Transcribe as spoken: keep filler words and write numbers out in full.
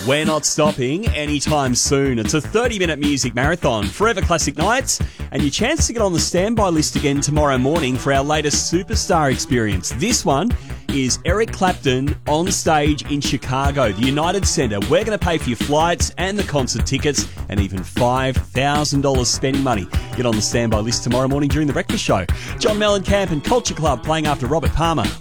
We're not stopping anytime soon. It's a thirty-minute music marathon, Forever Classic Nights, and your chance to get on the standby list again tomorrow morning for our latest superstar experience. This one is Eric Clapton on stage in Chicago, the United Center. We're going to pay for your flights and the concert tickets and even five thousand dollars spending money. Get on the standby list tomorrow morning during The Breakfast Show. John Mellencamp and Culture Club playing after Robert Palmer